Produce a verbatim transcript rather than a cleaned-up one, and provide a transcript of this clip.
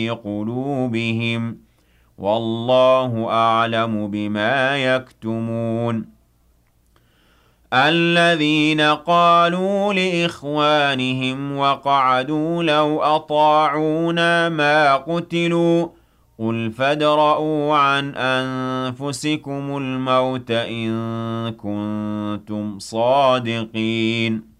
قلوبهم والله أعلم بما يكتمون الذين قالوا لإخوانهم وقعدوا لو أطاعونا ما قتلوا قل فادرءوا عن أنفسكم الموت إن كنتم صادقين